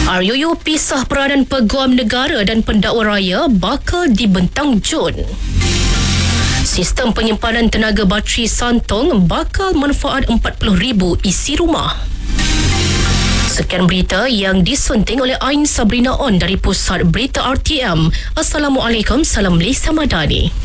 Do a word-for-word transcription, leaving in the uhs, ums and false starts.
R U U pisah peranan peguam negara dan pendakwa raya bakal dibentang Jun. Sistem penyimpanan tenaga bateri Santong bakal manfaat empat puluh ribu isi rumah. Sekian berita yang disunting oleh Ain Sabrina On dari Pusat Berita R T M. Assalamualaikum, salam Malaysia Madani.